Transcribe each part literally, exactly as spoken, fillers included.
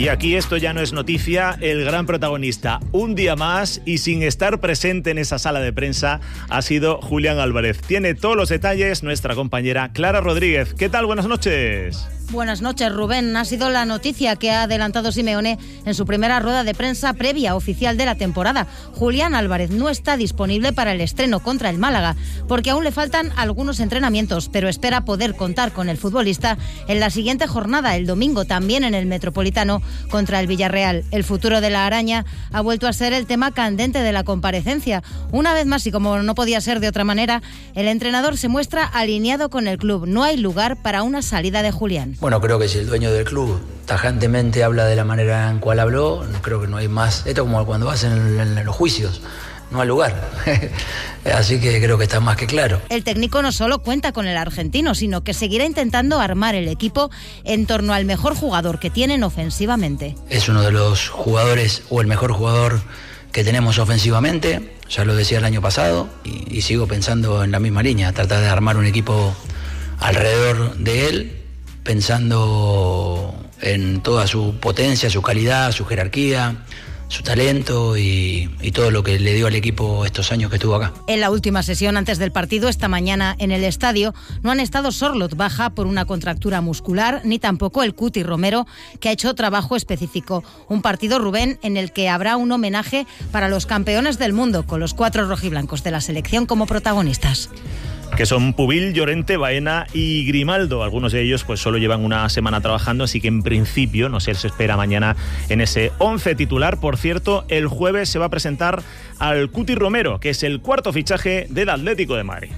Y aquí esto ya no es noticia, el gran protagonista, un día más y sin estar presente en esa sala de prensa, ha sido Julián Álvarez. Tiene todos los detalles nuestra compañera Clara Rodríguez. ¿Qué tal? Buenas noches. Buenas noches, Rubén. Ha sido la noticia que ha adelantado Simeone en su primera rueda de prensa previa oficial de la temporada. Julián Álvarez no está disponible para el estreno contra el Málaga, porque aún le faltan algunos entrenamientos, pero espera poder contar con el futbolista en la siguiente jornada, el domingo, también en el Metropolitano, contra el Villarreal. El futuro de la araña ha vuelto a ser el tema candente de la comparecencia. Una vez más, y como no podía ser de otra manera, el entrenador se muestra alineado con el club. No hay lugar para una salida de Julián. Bueno, creo que si el dueño del club tajantemente habla de la manera en cual habló, creo que no hay más. Esto es como cuando vas en, en, en los juicios, no hay lugar. Así que creo que está más que claro. El técnico no solo cuenta con el argentino, sino que seguirá intentando armar el equipo en torno al mejor jugador que tienen ofensivamente. Es uno de los jugadores, o el mejor jugador que tenemos ofensivamente, ya lo decía el año pasado, y, y sigo pensando en la misma línea, tratar de armar un equipo alrededor de él, pensando en toda su potencia, su calidad, su jerarquía, su talento y, y todo lo que le dio al equipo estos años que estuvo acá. En la última sesión antes del partido, esta mañana en el estadio, no han estado Sorloth, baja por una contractura muscular, ni tampoco el Cuti Romero, que ha hecho trabajo específico. Un partido, Rubén, en el que habrá un homenaje para los campeones del mundo, con los cuatro rojiblancos de la selección como protagonistas. Que son Pubil, Llorente, Baena y Grimaldo. Algunos de ellos pues solo llevan una semana trabajando, así que en principio no se les espera mañana en ese once titular. Por cierto, el jueves se va a presentar al Cuti Romero, que es el cuarto fichaje del Atlético de Madrid.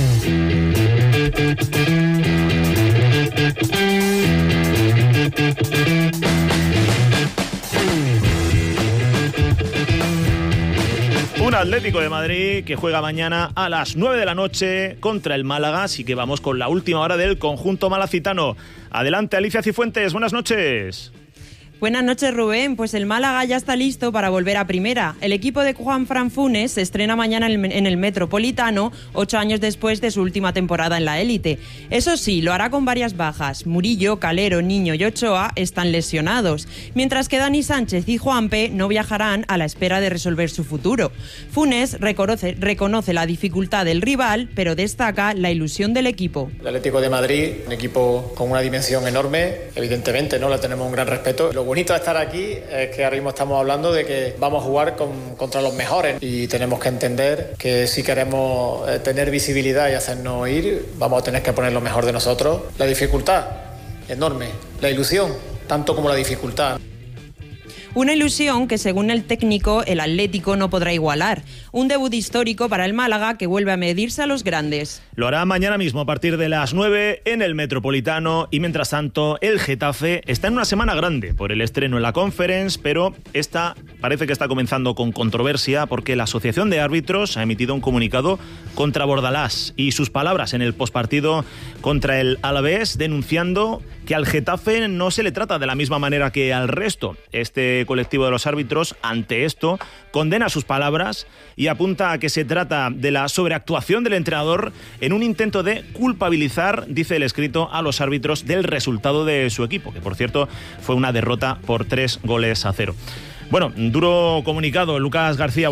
Un Atlético de Madrid que juega mañana a las nueve de la noche contra el Málaga, así que vamos con la última hora del conjunto malacitano. Adelante, Alicia Cifuentes, buenas noches. Buenas noches, Rubén. Pues el Málaga ya está listo para volver a primera. El equipo de Juanfran Funes se estrena mañana en el Metropolitano, ocho años después de su última temporada en la élite. Eso sí, lo hará con varias bajas. Murillo, Calero, Niño y Ochoa están lesionados, mientras que Dani Sánchez y Juanpe no viajarán a la espera de resolver su futuro. Funes reconoce, reconoce la dificultad del rival, pero destaca la ilusión del equipo. El Atlético de Madrid, un equipo con una dimensión enorme, evidentemente, ¿no? Le tenemos un gran respeto. Lo bonito de estar aquí es que ahora mismo estamos hablando de que vamos a jugar con, contra los mejores y tenemos que entender que si queremos tener visibilidad y hacernos oír, vamos a tener que poner lo mejor de nosotros. La dificultad, enorme. La ilusión, tanto como la dificultad. Una ilusión que, según el técnico, el Atlético no podrá igualar. Un debut histórico para el Málaga que vuelve a medirse a los grandes. Lo hará mañana mismo a partir de las nueve en el Metropolitano y mientras tanto el Getafe está en una semana grande por el estreno en la Conference, pero esta parece que está comenzando con controversia porque la Asociación de Árbitros ha emitido un comunicado contra Bordalás y sus palabras en el postpartido contra el Alavés denunciando que al Getafe no se le trata de la misma manera que al resto. Este colectivo de los árbitros, ante esto, condena sus palabras y apunta a que se trata de la sobreactuación del entrenador en un intento de culpabilizar, dice el escrito, a los árbitros del resultado de su equipo, que por cierto fue una derrota por tres goles a cero. Bueno, duro comunicado, Lucas García.